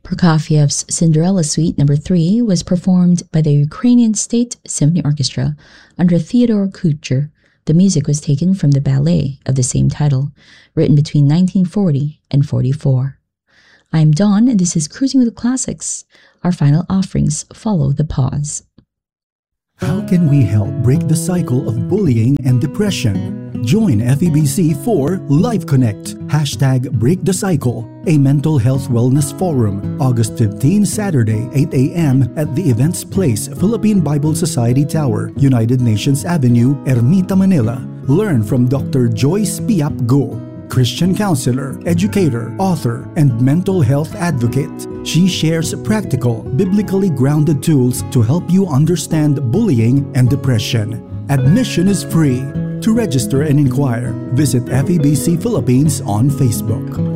Prokofiev's Cinderella Suite No. 3 was performed by the Ukrainian State Symphony Orchestra under Theodore Kucher. The music was taken from the ballet of the same title, written between 1940 and 44. I'm Dawn, and this is Cruising with the Classics. Our final offerings follow the pause. How can we help break the cycle of bullying and depression? Join FEBC for Life Connect, #BreakTheCycle, a mental health wellness forum, August 15, Saturday, 8 a.m. at the Events Place, Philippine Bible Society Tower, United Nations Avenue, Ermita, Manila. Learn from Dr. Joyce Piap Go, Christian counselor, educator, author, and mental health advocate. She shares practical, biblically grounded tools to help you understand bullying and depression. Admission is free. To register and inquire, visit FEBC Philippines on Facebook.